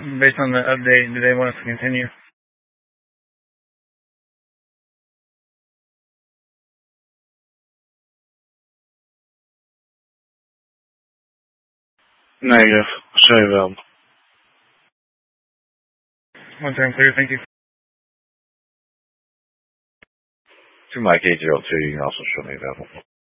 based on the update, do they want us to continue? Negative. Show available. 1 turn clear, thank you. To Mike 802, you can also show me available.